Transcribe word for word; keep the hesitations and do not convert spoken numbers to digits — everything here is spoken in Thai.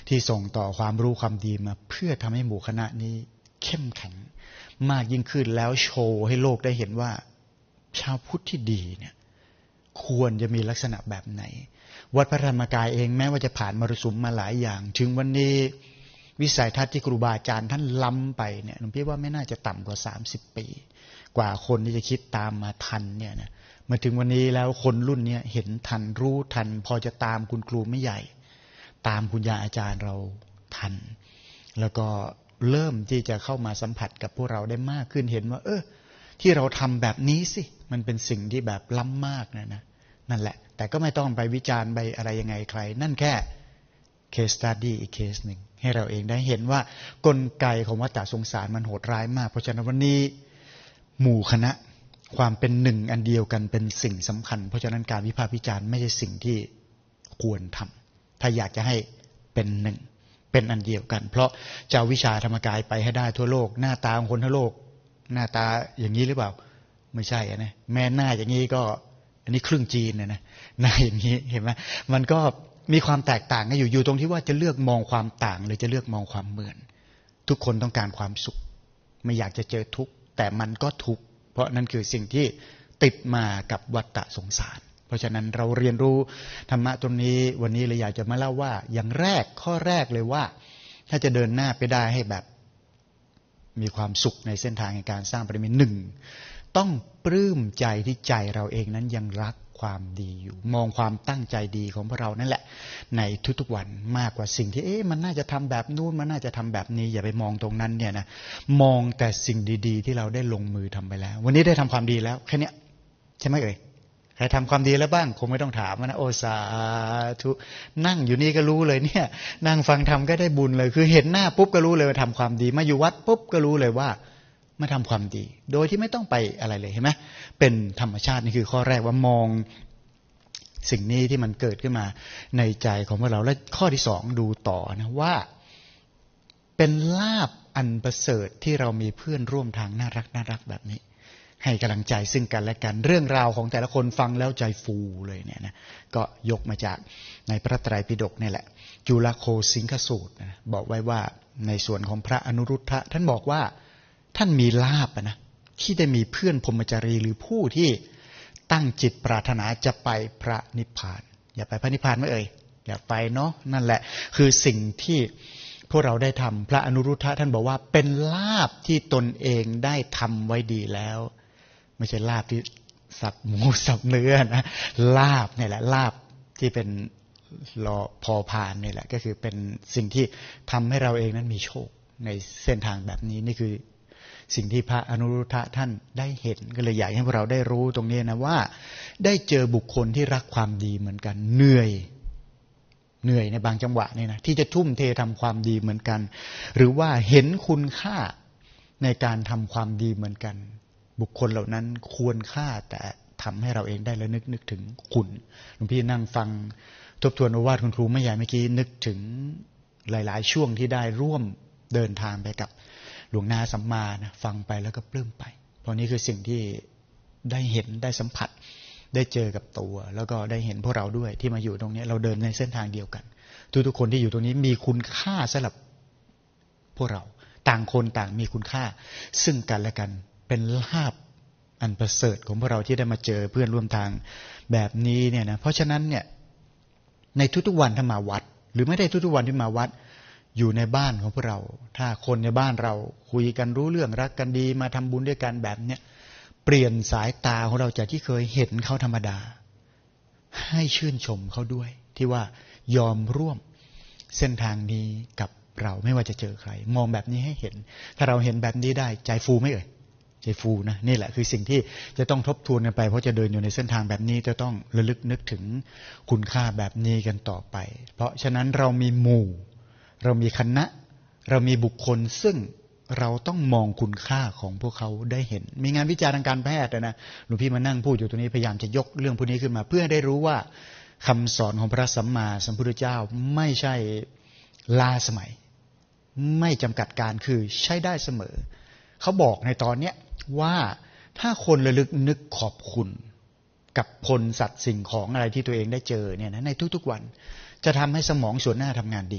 ที่ส่งต่อความรู้ความดีมาเพื่อทำให้หมู่คณะนี้เข้มแข็งมากยิ่งขึ้นแล้วโชว์ให้โลกได้เห็นว่าชาวพุทธที่ดีเนี่ยควรจะมีลักษณะแบบไหนวัดพระธรรมกายเองแม้ว่าจะผ่านมรสุมมาหลายอย่างถึงวันนี้วิสัยทัศน์ที่ครูบาอาจารย์ท่านล้ำไปเนี่ยหลวงพี่ว่าไม่น่าจะต่ำกว่าสามสิบปีกว่าคนที่จะคิดตามมาทันเนี่ยนะมาถึงวันนี้แล้วคนรุ่นนี้เห็นทันรู้ทันพอจะตามคุณครูไม่ใหญ่ตามคุณยาอาจารย์เราทันแล้วก็เริ่มที่จะเข้ามาสัมผัสกับพวกเราได้มากขึ้นเห็นว่าเออที่เราทำแบบนี้สิมันเป็นสิ่งที่แบบล้ำมากนะนะนั่นแหละแต่ก็ไม่ต้องไปวิจารณ์ไปอะไรยังไงใครนั่นแค่ case study อีกเคสหนึ่งให้เราเองได้เห็นว่ากลไกของวัฏฏะสงสารมันโหดร้ายมากเพราะฉะนั้นวันนี้หมู่คณะความเป็นหนึ่งอันเดียวกันเป็นสิ่งสำคัญเพราะฉะนั้นการวิพากษ์วิจารณ์ไม่ใช่สิ่งที่ควรทำถ้าอยากจะให้เป็นหนึ่งเป็นอันเดียวกันเพราะจะเอาวิชาธรรมกายไปให้ได้ทั่วโลกหน้าตาของคนทั่วโลกหน้าตาอย่างนี้หรือเปล่าไม่ใช่นะแม้หน้าอย่างนี้ก็อันนี้ครึ่งจีนนะนะหน้าอย่างนี้เห็นไหมมันก็มีความแตกต่างกันอยู่อยู่ตรงที่ว่าจะเลือกมองความต่างหรือจะเลือกมองความเหมือนทุกคนต้องการความสุขไม่อยากจะเจอทุกข์แต่มันก็ทุกข์เพราะนั่นคือสิ่งที่ติดมากับวัฏฏะสงสารเพราะฉะนั้นเราเรียนรู้ธรรมะตรงนี้วันนี้เลยอยากจะมาเล่าว่าอย่างแรกข้อแรกเลยว่าถ้าจะเดินหน้าไปได้ให้แบบมีความสุขในเส้นทางในการสร้างบารมีหนึ่งต้องปลื้มใจที่ใจเราเองนั้นยังรักความดีอยู่มองความตั้งใจดีของพวกเรานั่นแหละในทุกๆวันมากกว่าสิ่งที่เอ๊ะมันน่าจะทำแบบนู้นมันน่าจะทำแบบนี้อย่าไปมองตรงนั้นเนี่ยนะมองแต่สิ่งดีๆที่เราได้ลงมือทำไปแล้ววันนี้ได้ทำความดีแล้วแค่นี้ใช่ไหมเอ่ยใครทำความดีแล้วบ้างคงไม่ต้องถามนะโอสาธุนั่งอยู่นี่ก็รู้เลยเนี่ยนั่งฟังธรรมก็ได้บุญเลยคือเห็นหน้าปุ๊บก็รู้เลยว่าทำความดีมาอยู่วัดปุ๊บก็รู้เลยว่ามาทำความดีโดยที่ไม่ต้องไปอะไรเลยเห็นไหมเป็นธรรมชาตินี่คือข้อแรกว่ามองสิ่งนี้ที่มันเกิดขึ้นมาในใจของพวกเราและข้อที่สองดูต่อนะว่าเป็นลาภอันประเสริฐที่เรามีเพื่อนร่วมทางน่ารักน่ารักแบบนี้ให้กำลังใจซึ่งกันและกันเรื่องราวของแต่ละคนฟังแล้วใจฟูเลยเนี่ยนะก็ยกมาจากในพระไตรปิฎกนี่แหละจุลโคสิงคสูตรนะบอกไว้ว่าในส่วนของพระอนุรุทธะท่านบอกว่าท่านมีลาภนะที่ได้มีเพื่อนพรหมจารีหรือผู้ที่ตั้งจิตปรารถนาจะไปพระนิพพานอย่าไปพระนิพพานไหมเอ่ยอย่าไปเนาะนั่นแหละคือสิ่งที่พวกเราได้ทำพระอนุรุทธะท่านบอกว่าเป็นลาภที่ตนเองได้ทำไว้ดีแล้วไม่ใช่ลาภที่สับหมูสับเนื้อนะลาภนี่แหละลาภที่เป็นรอพอพานนี่แหละก็คือเป็นสิ่งที่ทำให้เราเองนั้นมีโชคในเส้นทางแบบนี้นี่คือสิ่งที่พระอนุรุทธะท่านได้เห็นก็เลยอยากให้พวกเราได้รู้ตรงนี้นะว่าได้เจอบุคคลที่รักความดีเหมือนกันเหนื่อยเหนื่อยในบางจังหวะนี่นะที่จะทุ่มเททำความดีเหมือนกันหรือว่าเห็นคุณค่าในการทำความดีเหมือนกันบุคคลเหล่านั้นควรค่าแต่ทำให้เราเองได้แล้วนึกนึกถึงคุณหลวงพี่นั่งฟังทบทวนโอวาทคุณครูไม่ใหญ่เมื่อกี้นึกถึงหลายๆช่วงที่ได้ร่วมเดินทางไปกับหลวงนาสัมมานะฟังไปแล้วก็ปลื้มไปเพราะนี้คือสิ่งที่ได้เห็นได้สัมผัสได้เจอกับตัวแล้วก็ได้เห็นพวกเราด้วยที่มาอยู่ตรงนี้เราเดินในเส้นทางเดียวกันทุกๆคนที่อยู่ตรงนี้มีคุณค่าสำหรับพวกเราต่างคนต่างมีคุณค่าซึ่งกันและกันเป็นลาภอันประเสริฐของพวกเราที่ได้มาเจอเพื่อนร่วมทางแบบนี้เนี่ยนะเพราะฉะนั้นเนี่ยในทุกๆวันถ้ามาวัดหรือไม่ได้ทุกๆวันที่มาวัดอยู่ในบ้านของพวกเราถ้าคนในบ้านเราคุยกันรู้เรื่องรักกันดีมาทำบุญด้วยกันแบบเนี้ยเปลี่ยนสายตาของเราจากที่เคยเห็นเขาธรรมดาให้ชื่นชมเขาด้วยที่ว่ายอมร่วมเส้นทางนี้กับเราไม่ว่าจะเจอใครมองแบบนี้ให้เห็นถ้าเราเห็นแบบนี้ได้ใจฟูไหมเอ่ยใจฟูนะนี่แหละคือสิ่งที่จะต้องทบทวนกันไปเพราะจะเดินอยู่ในเส้นทางแบบนี้จะต้องระลึกนึกถึงคุณค่าแบบนี้กันต่อไปเพราะฉะนั้นเรามีหมู่เรามีคณะเรามีบุคคลซึ่งเราต้องมองคุณค่าของพวกเขาได้เห็นมีงานวิจัยทางการแพทย์นะหลวงพี่มานั่งพูดอยู่ตรงนี้พยายามจะยกเรื่องพวกนี้ขึ้นมาเพื่อได้รู้ว่าคำสอนของพระสัมมาสัมพุทธเจ้าไม่ใช่ล้าสมัยไม่จำกัดการคือใช้ได้เสมอเขาบอกในตอนเนี้ยว่าถ้าคนระลึกนึกขอบคุณกับคนสัตว์สิ่งของอะไรที่ตัวเองได้เจอเนี่ยนะในทุกๆวันจะทำให้สมองส่วนหน้าทำงานดี